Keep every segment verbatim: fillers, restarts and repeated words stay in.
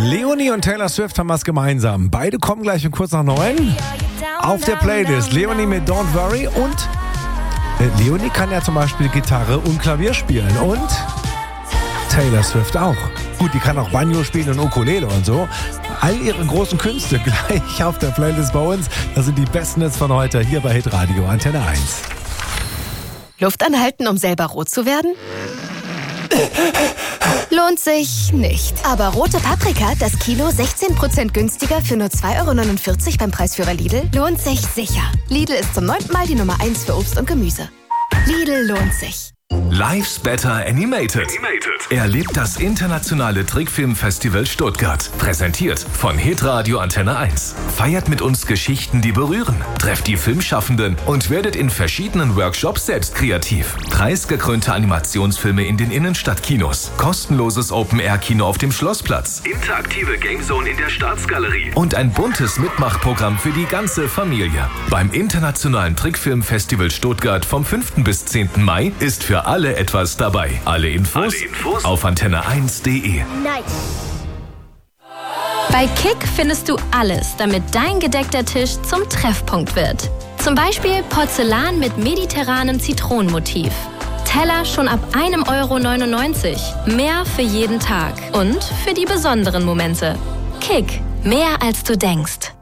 Leonie und Taylor Swift haben was gemeinsam. Beide kommen gleich um kurz nach neun. Auf der Playlist Leonie mit Don't Worry und äh, Leonie kann ja zum Beispiel Gitarre und Klavier spielen und Taylor Swift auch. Gut, die kann auch Banjo spielen und Ukulele und so. All ihre großen Künste gleich auf der Playlist bei uns. Das sind die besten Hits von heute hier bei Hitradio Antenne eins. Luft anhalten, um selber rot zu werden? Lohnt sich nicht. Aber rote Paprika, das Kilo sechzehn Prozent günstiger für nur zwei Euro neunundvierzig beim Preisführer Lidl, lohnt sich sicher. Lidl ist zum neunten Mal die Nummer eins für Obst und Gemüse. Lidl lohnt sich. Life's Better Animated. Animated. Erlebt das internationale Trickfilmfestival Stuttgart. Präsentiert von Hitradio Antenne eins. Feiert mit uns Geschichten, die berühren. Trefft die Filmschaffenden und werdet in verschiedenen Workshops selbst kreativ. Preisgekrönte Animationsfilme in den Innenstadtkinos. Kostenloses Open-Air-Kino auf dem Schlossplatz. Interaktive Gamezone in der Staatsgalerie. Und ein buntes Mitmachprogramm für die ganze Familie. Beim internationalen Trickfilmfestival Stuttgart vom fünften bis zehnten Mai ist für alle etwas dabei. Alle Infos, Alle Infos auf antenne eins punkt de. Nice. Bei Kick findest du alles, damit dein gedeckter Tisch zum Treffpunkt wird. Zum Beispiel Porzellan mit mediterranem Zitronenmotiv. Teller schon ab einem Euro neunundneunzig. Mehr für jeden Tag und für die besonderen Momente. Kick, mehr als du denkst.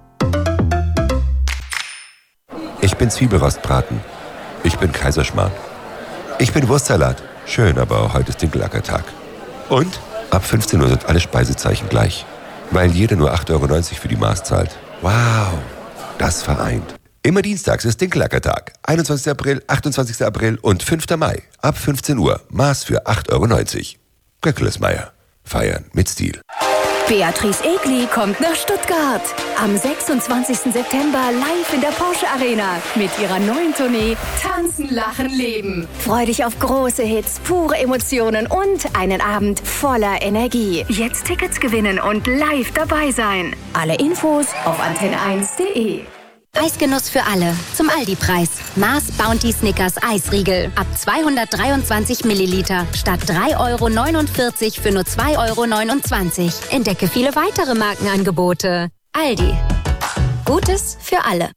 Ich bin Zwiebelrostbraten. Ich bin Kaiserschmarrn. Ich bin Wurstsalat. Schön, aber heute ist Dinkelackertag. Und ab fünfzehn Uhr sind alle Speisezeichen gleich. Weil jeder nur acht Euro neunzig für die Maß zahlt. Wow, das vereint. Immer dienstags ist Dinkelackertag. einundzwanzigster April, achtundzwanzigster April und fünfter Mai. Ab fünfzehn Uhr. Maß für acht Euro neunzig. Göckelesmeier. Feiern mit Stil. Beatrice Egli kommt nach Stuttgart. Am sechsundzwanzigsten September live in der Porsche Arena mit ihrer neuen Tournee Tanzen, Lachen, Leben. Freu dich auf große Hits, pure Emotionen und einen Abend voller Energie. Jetzt Tickets gewinnen und live dabei sein. Alle Infos auf antenne eins punkt de. Eisgenuss für alle. Zum Aldi-Preis. Mars Bounty Snickers Eisriegel. Ab zweihundertdreiundzwanzig Milliliter. Statt drei Euro neunundvierzig für nur zwei Euro neunundzwanzig. Entdecke viele weitere Markenangebote. Aldi. Gutes für alle.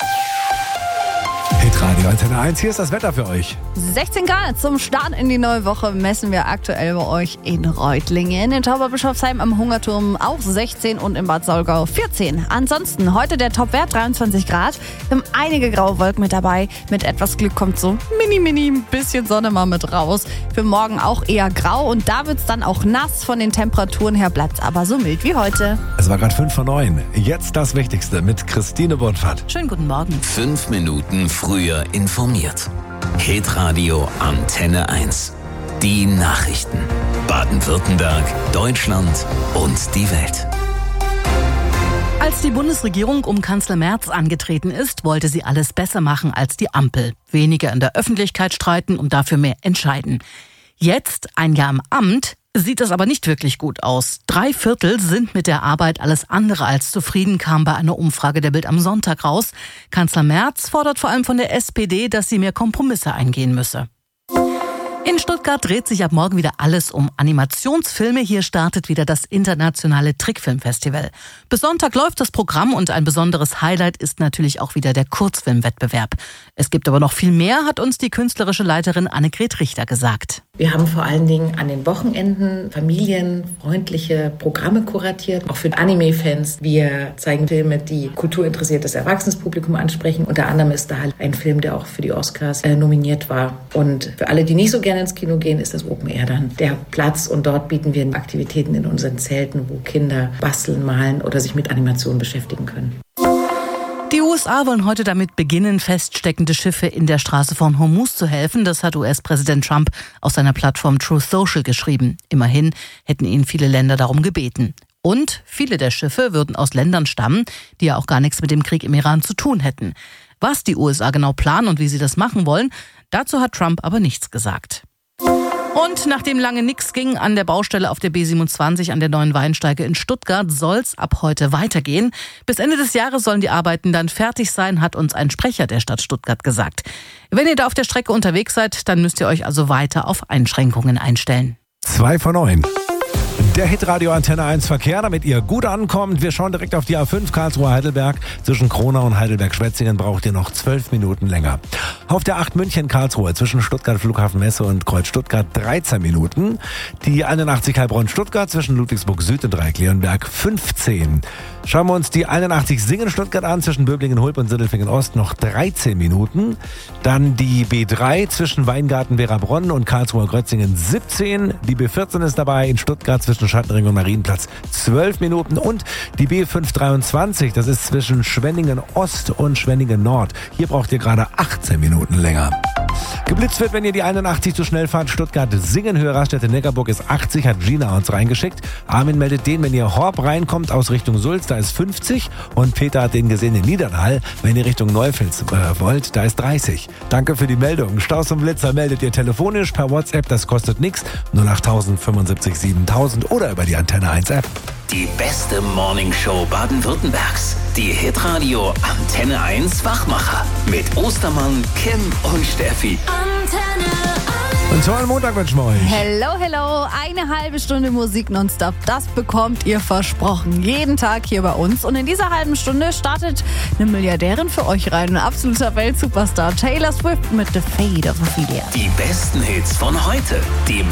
Hitradio Antenne eins, hier ist das Wetter für euch. sechzehn Grad zum Start in die neue Woche messen wir aktuell bei euch in Reutlingen. In Tauberbischofsheim am Hungerturm auch sechzehn und in Bad Saulgau vierzehn. Ansonsten heute der Topwert dreiundzwanzig Grad. Wir haben einige graue Wolken mit dabei. Mit etwas Glück kommt so mini, mini ein bisschen Sonne mal mit raus. Für morgen auch eher grau und da wird es dann auch nass. Von den Temperaturen her bleibt es aber so mild wie heute. Es war gerade fünf vor neun. Jetzt das Wichtigste mit Christine Bonfat. Schönen guten Morgen. Fünf Minuten früher informiert. Hitradio Antenne eins. Die Nachrichten. Baden-Württemberg, Deutschland und die Welt. Als die Bundesregierung um Kanzler Merz angetreten ist, wollte sie alles besser machen als die Ampel. Weniger in der Öffentlichkeit streiten und dafür mehr entscheiden. Jetzt, ein Jahr im Amt, sieht es aber nicht wirklich gut aus. Drei Viertel sind mit der Arbeit alles andere als zufrieden, kam bei einer Umfrage der Bild am Sonntag raus. Kanzler Merz fordert vor allem von der S P D, dass sie mehr Kompromisse eingehen müsse. In Stuttgart dreht sich ab morgen wieder alles um Animationsfilme. Hier startet wieder das internationale Trickfilmfestival. Bis Sonntag läuft das Programm und ein besonderes Highlight ist natürlich auch wieder der Kurzfilmwettbewerb. Es gibt aber noch viel mehr, hat uns die künstlerische Leiterin Annegret Richter gesagt. Wir haben vor allen Dingen an den Wochenenden familienfreundliche Programme kuratiert, auch für Anime-Fans. Wir zeigen Filme, die kulturinteressiertes Erwachsenenpublikum ansprechen. Unter anderem ist da halt ein Film, der auch für die Oscars äh, nominiert war. Und für alle, die nicht so gerne ins Kino gehen, ist das Open Air dann der Platz. Und dort bieten wir Aktivitäten in unseren Zelten, wo Kinder basteln, malen oder sich mit Animationen beschäftigen können. Die U S A wollen heute damit beginnen, feststeckende Schiffe in der Straße von Hormuz zu helfen. Das hat U S-Präsident Trump auf seiner Plattform Truth Social geschrieben. Immerhin hätten ihn viele Länder darum gebeten. Und viele der Schiffe würden aus Ländern stammen, die ja auch gar nichts mit dem Krieg im Iran zu tun hätten. Was die U S A genau planen und wie sie das machen wollen, dazu hat Trump aber nichts gesagt. Und nachdem lange nichts ging an der Baustelle auf der B siebenundzwanzig an der Neuen Weinsteige in Stuttgart, soll's ab heute weitergehen. Bis Ende des Jahres sollen die Arbeiten dann fertig sein, hat uns ein Sprecher der Stadt Stuttgart gesagt. Wenn ihr da auf der Strecke unterwegs seid, dann müsst ihr euch also weiter auf Einschränkungen einstellen. Zwei von neun. Der Hitradio Antenne eins Verkehr, damit ihr gut ankommt. Wir schauen direkt auf die A fünf Karlsruhe-Heidelberg. Zwischen Kronau und Heidelberg-Schwetzingen braucht ihr noch zwölf Minuten länger. Auf der acht München-Karlsruhe zwischen Stuttgart Flughafen Messe und Kreuz Stuttgart dreizehn Minuten. Die einundachtzig Heilbronn-Stuttgart zwischen Ludwigsburg Süd und Dreieck-Leonberg fünfzehn. Schauen wir uns die einundachtzig Singen-Stuttgart an zwischen Böblingen-Hulb und Sindelfingen-Ost noch dreizehn Minuten. Dann die B drei zwischen Weingarten-Werabronn und Karlsruhe-Grötzingen siebzehn. Die B vierzehn ist dabei in Stuttgart zwischen Schattenring und Marienplatz zwölf Minuten. Und die B fünf dreiundzwanzig, das ist zwischen Schwenningen Ost und Schwenningen Nord. Hier braucht ihr gerade achtzehn Minuten länger. Geblitzt wird, wenn ihr die einundachtzig zu schnell fahrt. Stuttgart-Singen, Höhe Raststätte Neckarburg ist achtzig, hat Gina uns reingeschickt. Armin meldet den, wenn ihr Horb reinkommt aus Richtung Sulz, da ist fünfzig. Und Peter hat den gesehen in Niedernhall, wenn ihr Richtung Neufels äh, wollt, da ist dreißig. Danke für die Meldung. Staus und Blitzer meldet ihr telefonisch per WhatsApp, das kostet nichts. null acht tausend fünfundsiebzig siebentausend oder über die Antenne eins App. Die beste Morningshow Baden-Württembergs. Die Hitradio Antenne eins Wachmacher. Mit Ostermann, Kim und Steffi. Antenne eins. Und tollen Montag wünschen wir euch. Hello, hello. Eine halbe Stunde Musik nonstop. Das bekommt ihr versprochen. Jeden Tag hier bei uns. Und in dieser halben Stunde startet eine Milliardärin für euch rein. Ein absoluter Weltsuperstar. Taylor Swift mit The Fate of Ophelia. Die besten Hits von heute. Die